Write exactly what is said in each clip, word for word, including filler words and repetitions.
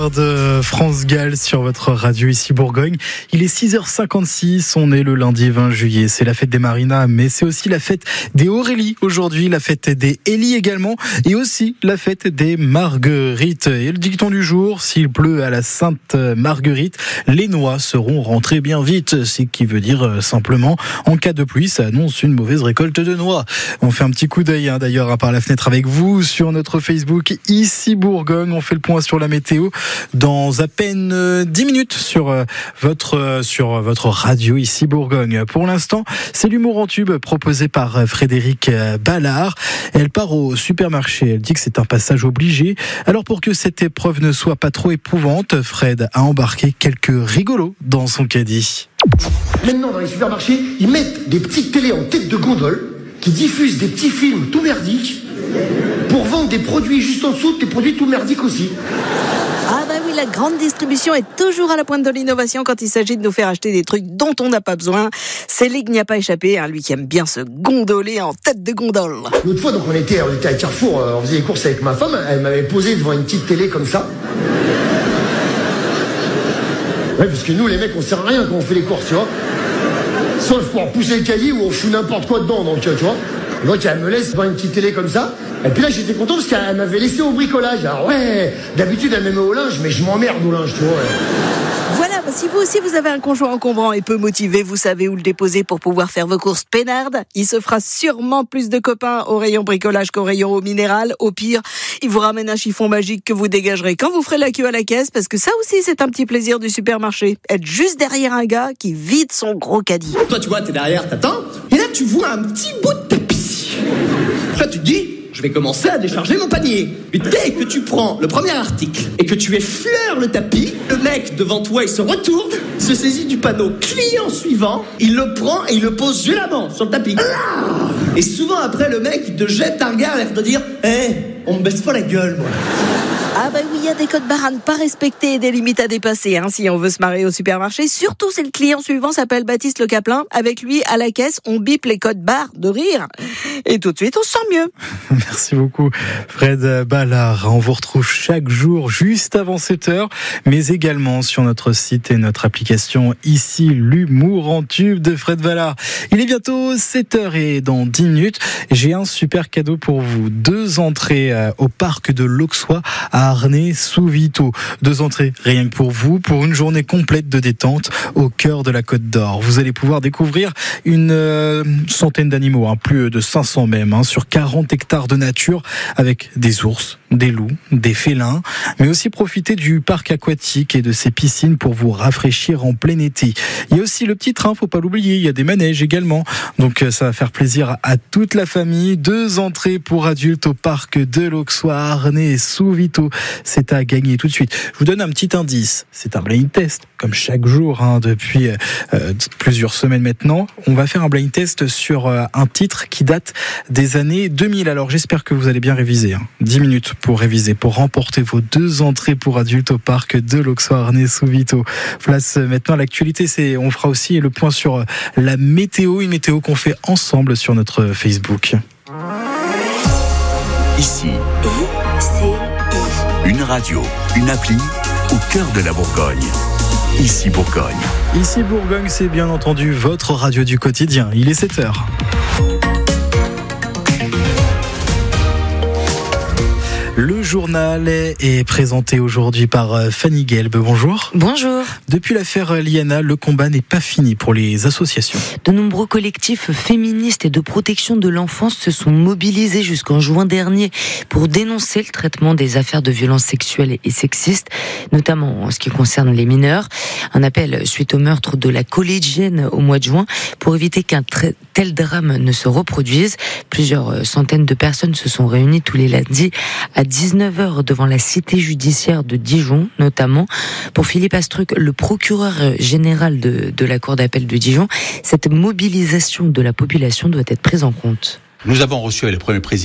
De France Gall sur votre radio ici Bourgogne. Il est six heures cinquante-six, on est le lundi vingt juillet, c'est la fête des Marinas, mais c'est aussi la fête des Aurélie aujourd'hui, la fête des Élie également, et aussi la fête des Marguerites. Et le dicton du jour, s'il pleut à la Sainte Marguerite, les noix seront rentrées bien vite, ce qui veut dire simplement, en cas de pluie, ça annonce une mauvaise récolte de noix. On fait un petit coup d'œil hein, d'ailleurs par la fenêtre avec vous sur notre Facebook ici Bourgogne, on fait le point sur la météo dans à peine dix minutes sur votre, sur votre radio ici Bourgogne. Pour l'instant, c'est l'humour en tube proposé par Frédéric Ballard. Elle part au supermarché, elle dit que c'est un passage obligé. Alors pour que cette épreuve ne soit pas trop éprouvante, Fred a embarqué quelques rigolos dans son caddie. Maintenant dans les supermarchés, ils mettent des petites télés en tête de gondole qui diffusent des petits films tout merdiques pour vendre des produits juste en dessous, des produits tout merdiques aussi. Ah bah oui, la grande distribution est toujours à la pointe de l'innovation quand il s'agit de nous faire acheter des trucs dont on n'a pas besoin. Célig n'y a pas échappé, hein, lui qui aime bien se gondoler en tête de gondole. L'autre fois, donc on était, on était à Carrefour, euh, on faisait les courses avec ma femme, elle m'avait posé devant une petite télé comme ça. Ouais, parce que nous les mecs on sert à rien quand on fait les courses, tu vois. Sauf pour pousser le caddie où on fout n'importe quoi dedans, donc tu vois. Donc elle me laisse devant une petite télé comme ça. Et puis là j'étais content parce qu'elle m'avait laissé au bricolage. Alors ouais, d'habitude elle me met au linge, mais je m'emmerde au linge, tu vois. Voilà, si vous aussi vous avez un conjoint encombrant et peu motivé, vous savez où le déposer pour pouvoir faire vos courses peinardes. Il se fera sûrement plus de copains au rayon bricolage qu'au rayon eau minérale. Au pire, il vous ramène un chiffon magique que vous dégagerez quand vous ferez la queue à la caisse, parce que ça aussi c'est un petit plaisir du supermarché. Être juste derrière un gars qui vide son gros caddie. Toi tu vois, t'es derrière, t'attends, et là tu vois un petit bout de tapis. Toi tu te dis, je vais commencer à décharger mon panier. Mais dès que tu prends le premier article et que tu effleures le tapis, le mec devant toi il se retourne, se saisit du panneau client suivant, il le prend et il le pose violemment sur le tapis. Et souvent après le mec il te jette un regard l'air de dire « Eh, hey, on me baisse pas la gueule moi ». Ah bah oui, il y a des codes barres à ne pas respecter et des limites à dépasser hein, si on veut se marrer au supermarché. Surtout si le client suivant s'appelle Baptiste Le Caplin. Avec lui, à la caisse, on bip les codes barres de rire. Et tout de suite, on se sent mieux. Merci beaucoup, Fred Ballard. On vous retrouve chaque jour juste avant sept heures, mais également sur notre site et notre application ici, l'humour en tube de Fred Ballard. Il est bientôt sept heures et dans dix minutes, j'ai un super cadeau pour vous. Deux entrées au parc de l'Auxois à Arnay-sous-Vito. Deux entrées rien que pour vous, pour une journée complète de détente au cœur de la Côte d'Or. Vous allez pouvoir découvrir une euh, centaine d'animaux, hein, plus de cinq cents même, hein, sur quarante hectares de nature, avec des ours, des loups, des félins, mais aussi profiter du parc aquatique et de ses piscines pour vous rafraîchir en plein été. Il y a aussi le petit train, faut pas l'oublier, il y a des manèges également, donc ça va faire plaisir à toute la famille. Deux entrées pour adultes au parc de l'Auxois à Arnay-sous-Vito. C'est à gagner tout de suite. Je vous donne un petit indice. C'est un blind test, comme chaque jour, hein, depuis euh, plusieurs semaines maintenant. On va faire un blind test sur euh, un titre qui date des années deux mille. Alors j'espère que vous allez bien réviser. Hein. dix minutes pour réviser, pour remporter vos deux entrées pour adultes au parc de l'Auxois Arnay-sous-Vito. Place maintenant à l'actualité. C'est, on fera aussi le point sur la météo, une météo qu'on fait ensemble sur notre Facebook. Ici, c'est une radio, une appli au cœur de la Bourgogne. Ici Bourgogne. Ici Bourgogne, c'est bien entendu votre radio du quotidien. Il est sept heures. Le journal est présenté aujourd'hui par Fanny Gelb. Bonjour. Bonjour. Depuis l'affaire Liana, le combat n'est pas fini pour les associations. De nombreux collectifs féministes et de protection de l'enfance se sont mobilisés jusqu'en juin dernier pour dénoncer le traitement des affaires de violences sexuelles et sexistes, notamment en ce qui concerne les mineurs. Un appel suite au meurtre de la collégienne au mois de juin pour éviter qu'un tel drame ne se reproduise. Plusieurs centaines de personnes se sont réunies tous les lundis à dix-neuf heures devant la cité judiciaire de Dijon, notamment. Pour Philippe Astruc, le procureur général de, de la cour d'appel de Dijon, cette mobilisation de la population doit être prise en compte. Nous avons reçu avec le Premier Président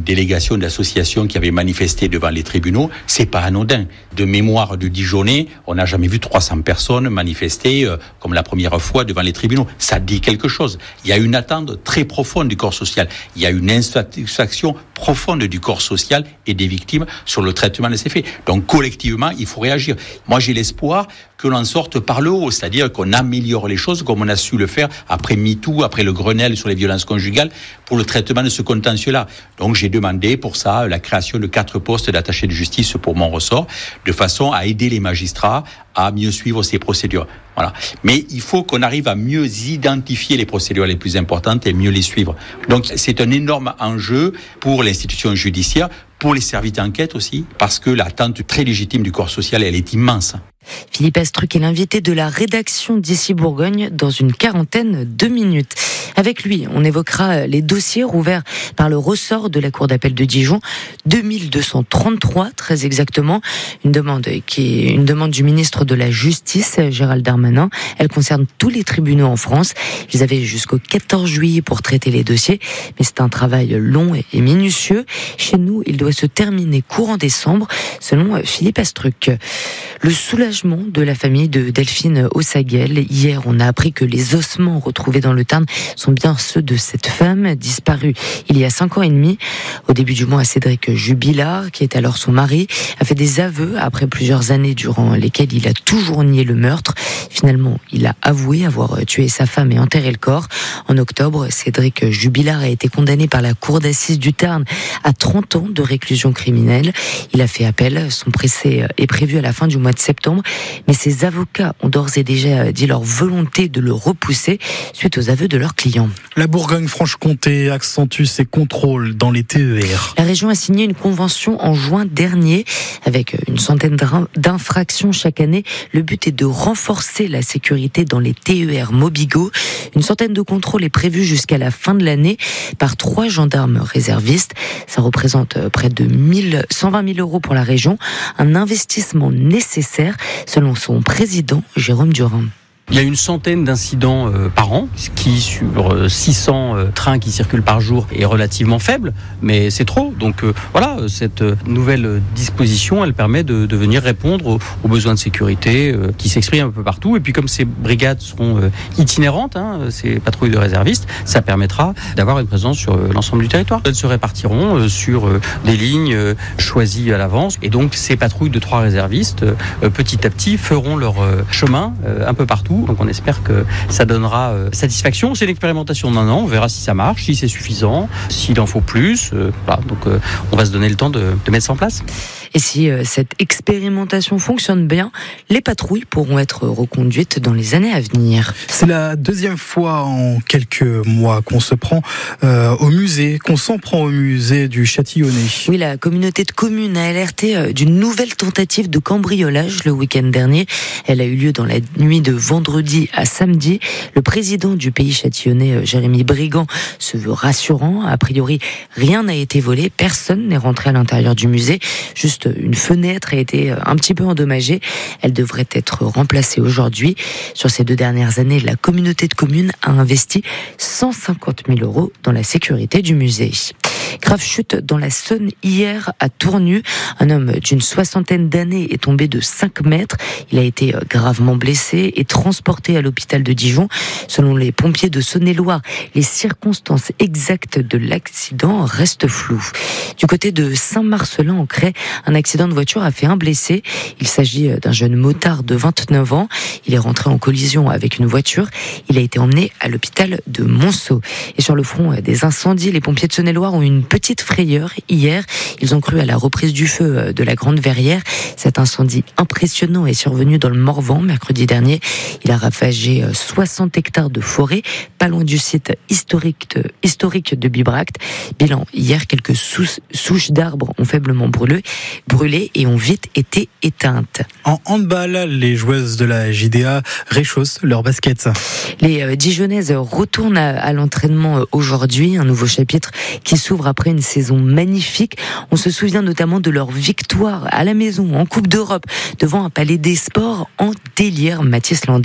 délégation d'associations qui avaient manifesté devant les tribunaux. C'est pas anodin. De mémoire de Dijonais, on n'a jamais vu trois cents personnes manifester euh, comme la première fois devant les tribunaux. Ça dit quelque chose. Il y a une attente très profonde du corps social. Il y a une insatisfaction profonde du corps social et des victimes sur le traitement de ces faits. Donc collectivement, il faut réagir. Moi, j'ai l'espoir que l'on sorte par le haut, c'est-à-dire qu'on améliore les choses comme on a su le faire après MeToo, après le Grenelle sur les violences conjugales, pour le traitement de ce contentieux-là. Donc j'ai demandé pour ça la création de quatre postes d'attachés de justice pour mon ressort, de façon à aider les magistrats à mieux suivre ces procédures. Voilà. Mais il faut qu'on arrive à mieux identifier les procédures les plus importantes et mieux les suivre. Donc c'est un énorme enjeu pour l'institution judiciaire, pour les services d'enquête aussi, parce que l'attente très légitime du corps social, elle est immense. Philippe Astruc est l'invité de la rédaction d'Ici Bourgogne dans une quarantaine de minutes. Avec lui, on évoquera les dossiers rouverts par le ressort de la Cour d'appel de Dijon, deux mille deux cent trente-trois très exactement, une demande qui est une demande du ministre de la Justice, Gérald Darmanin. Elle concerne tous les tribunaux en France. Ils avaient jusqu'au quatorze juillet pour traiter les dossiers, mais c'est un travail long et minutieux. Chez nous, il doit se terminer courant décembre, selon Philippe Astruc. Le soulagement de la famille de Delphine Ossaguel. Hier, on a appris que les ossements retrouvés dans le Tarn sont bien ceux de cette femme disparue il y a cinq ans et demi. Au début du mois, Cédric Jubilard, qui est alors son mari, a fait des aveux après plusieurs années durant lesquelles il a toujours nié le meurtre. Finalement, il a avoué avoir tué sa femme et enterré le corps. En octobre, Cédric Jubilard a été condamné par la cour d'assises du Tarn à trente ans de réclusion criminelle. Il a fait appel. Son procès est prévu à la fin du mois de septembre. Mais ses avocats ont d'ores et déjà dit leur volonté de le repousser suite aux aveux de leurs clients. La Bourgogne-Franche-Comté accentue ses contrôles dans les T E R. La région a signé une convention en juin dernier avec une centaine d'infractions chaque année. Le but est de renforcer la sécurité dans les T E R Mobigo. Une centaine de contrôles est prévue jusqu'à la fin de l'année par trois gendarmes réservistes. Ça représente près de cent vingt mille euros pour la région. Un investissement nécessaire, selon son président, Jérôme Durin. Il y a une centaine d'incidents euh, par an, ce qui sur euh, six cents euh, trains qui circulent par jour est relativement faible, mais c'est trop. Donc euh, voilà, cette euh, nouvelle disposition, elle permet de, de venir répondre aux, aux besoins de sécurité euh, qui s'expriment un peu partout. Et puis comme ces brigades seront euh, itinérantes, hein, ces patrouilles de réservistes, ça permettra d'avoir une présence sur euh, l'ensemble du territoire. Elles se répartiront euh, sur euh, des lignes euh, choisies à l'avance. Et donc ces patrouilles de trois réservistes, euh, petit à petit, feront leur euh, chemin euh, un peu partout. Donc on espère que ça donnera euh, satisfaction. C'est une expérimentation d'un an, on verra si ça marche, si c'est suffisant, s'il en faut plus. Euh, voilà. Donc euh, on va se donner le temps de, de mettre ça en place. Et si euh, cette expérimentation fonctionne bien, les patrouilles pourront être reconduites dans les années à venir. C'est la deuxième fois en quelques mois qu'on se prend euh, au musée, qu'on s'en prend au musée du Châtillonnais. Oui, la communauté de communes a alerté euh, d'une nouvelle tentative de cambriolage le week-end dernier. Elle a eu lieu dans la nuit de vendredi à samedi. Le président du pays châtillonnais, euh, Jérémy Brigand, se veut rassurant. A priori, rien n'a été volé, personne n'est rentré à l'intérieur du musée. Juste une fenêtre a été un petit peu endommagée. Elle devrait être remplacée aujourd'hui. Sur ces deux dernières années, la communauté de communes a investi cent cinquante mille euros dans la sécurité du musée. Grave chute dans la Saône hier à Tournu. Un homme d'une soixantaine d'années est tombé de cinq mètres. Il a été gravement blessé et transporté à l'hôpital de Dijon. Selon les pompiers de Saône-et-Loire, les circonstances exactes de l'accident restent floues. Du côté de Saint-Marcelin-en-Crest, un accident de voiture a fait un blessé. Il s'agit d'un jeune motard de vingt-neuf ans. Il est rentré en collision avec une voiture. Il a été emmené à l'hôpital de Monceau. Et sur le front des incendies, les pompiers de Saône-et-Loire ont eu une petite frayeur hier. Ils ont cru à la reprise du feu de la Grande Verrière. Cet incendie impressionnant est survenu dans le Morvan mercredi dernier. Il a ravagé soixante hectares de forêt, pas loin du site historique de, historique de Bibracte. Bilan, hier, quelques sou- souches d'arbres ont faiblement brûlé, brûlé et ont vite été éteintes. En handball, les joueuses de la J D A réchaussent leur basket. Les Dijonnaises retournent à, à l'entraînement aujourd'hui, un nouveau chapitre qui s'ouvre après une saison magnifique. On se souvient notamment de leur victoire à la maison en Coupe d'Europe devant un palais des sports en délire, Mathis Landais.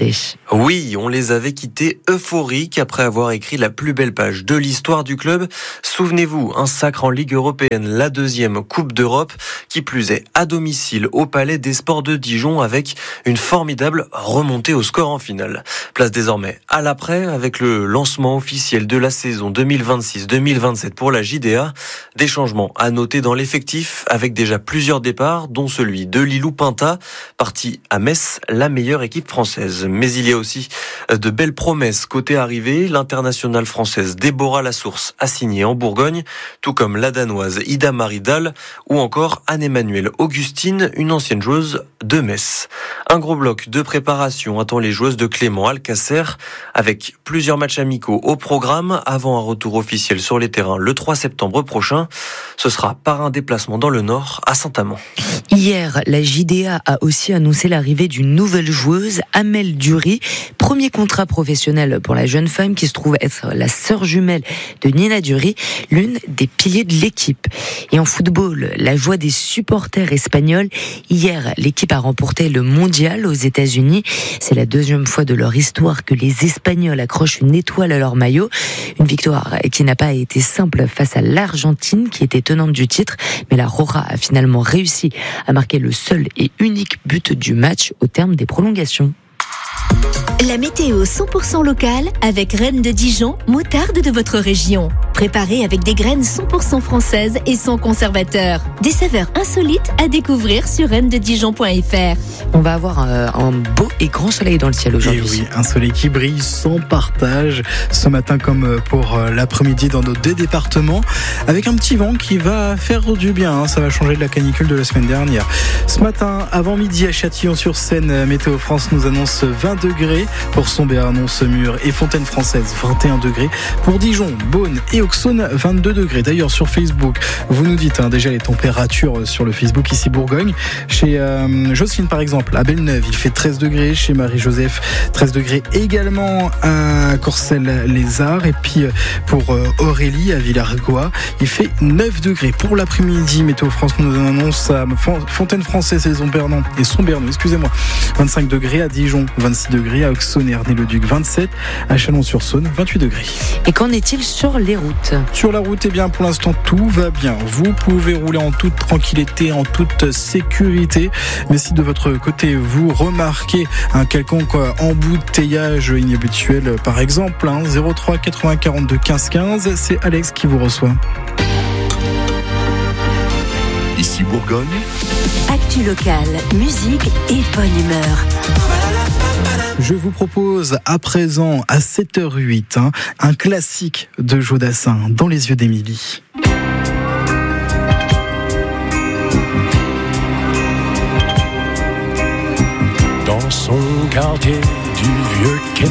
Oui, on les avait quittés euphoriques après avoir écrit la plus belle page de l'histoire du club. Souvenez-vous, un sacre en Ligue européenne, la deuxième Coupe d'Europe, qui plus est à domicile au Palais des Sports de Dijon avec une formidable remontée au score en finale. Place désormais à l'après avec le lancement officiel de la saison deux mille vingt-six deux mille vingt-sept pour la J D A. Des changements à noter dans l'effectif avec déjà plusieurs départs, dont celui de Lilou Pinta, parti à Metz, la meilleure équipe française. Mais il y a aussi de belles promesses côté arrivée. L'internationale française Déborah Lassource a signé en Bourgogne, tout comme la danoise Ida Maridal ou encore Anne-Emmanuelle Augustine, une ancienne joueuse de Metz. Un gros bloc de préparation attend les joueuses de Clément Alcacer avec plusieurs matchs amicaux au programme avant un retour officiel sur les terrains le trois septembre prochain. Ce sera par un déplacement dans le Nord à Saint-Amand. Hier, la J D A a aussi annoncé l'arrivée d'une nouvelle joueuse, Amel Dury. Premier contrat professionnel pour la jeune femme qui se trouve être la sœur jumelle de Nina Dury, l'une des piliers de l'équipe. Et en football, la joie des supporters espagnols. Hier, l'équipe a remporté le mondial aux États-Unis. C'est la deuxième fois de leur histoire que les Espagnols accrochent une étoile à leur maillot. Une victoire qui n'a pas été simple face à l'Argentine qui était tenante du titre, mais la Roja a finalement réussi à marquer le seul et unique but du match au terme des prolongations. La météo cent pour cent locale avec Reine de Dijon, moutarde de votre région. Préparée avec des graines cent pour cent françaises et sans conservateur. Des saveurs insolites à découvrir sur reine de dijon point f r. On va avoir un, un beau et grand soleil dans le ciel aujourd'hui. Et oui, un soleil qui brille sans partage ce matin comme pour l'après-midi dans nos deux départements, avec un petit vent qui va faire du bien, hein. Ça va changer de la canicule de la semaine dernière. Ce matin, avant midi à Châtillon-sur-Seine, Météo France nous annonce vingt degrés pour Sombéarnon, Semur et Fontaine-Française, vingt et un degrés pour Dijon, Beaune et Auxonne, vingt-deux degrés. D'ailleurs sur Facebook, vous nous dites hein, déjà les températures sur le Facebook ici Bourgogne. Chez euh, Jocelyne par exemple, à Belle-Neuve, il fait treize degrés. Chez Marie-Joseph, treize degrés également à Courcelles-les-Arts. Et puis pour Aurélie à Villargois, il fait neuf degrés. Pour l'après-midi, Météo France nous annonce à Fontaine-Française et Sombéarnon, et Sombéarnon, excusez-moi, vingt-cinq degrés. À Dijon, vingt-six degrés. À Auxonne et Ernée-le-Duc, vingt-sept. À Chalon-sur-Saône, vingt-huit degrés. Et qu'en est-il sur les routes ? Sur la route, eh bien, pour l'instant, tout va bien. Vous pouvez rouler en toute tranquillité, en toute sécurité. Mais si de votre côté, vous remarquez un quelconque embouteillage inhabituel, par exemple, hein, zéro trois quatre-vingts quarante-deux quinze quinze, c'est Alex qui vous reçoit. Ici Bourgogne. Actu locale, musique et bonne humeur. Je vous propose à présent, à sept heures zéro huit, hein, un classique de Joe Dassin, Dans les yeux d'Émilie. Dans son quartier du vieux quai